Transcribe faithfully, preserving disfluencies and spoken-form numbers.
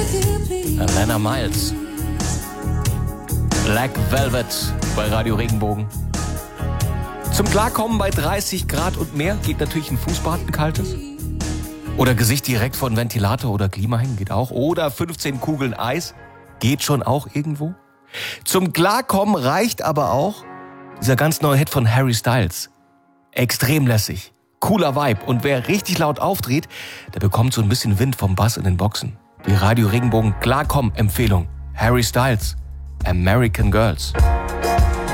Alana Miles. Black Velvet bei Radio Regenbogen. Zum Klarkommen bei dreißig Grad und mehr geht natürlich ein Fußbad, ein kaltes. Oder Gesicht direkt von Ventilator oder Klima hängen geht auch. Oder fünfzehn Kugeln Eis geht schon auch irgendwo. Zum Klarkommen reicht aber auch dieser ganz neue Hit von Harry Styles. Extrem lässig, cooler Vibe. Und wer richtig laut aufdreht, der bekommt so ein bisschen Wind vom Bass in den Boxen. Die Radio Regenbogen Klarkommen-Empfehlung. Harry Styles, American Girls.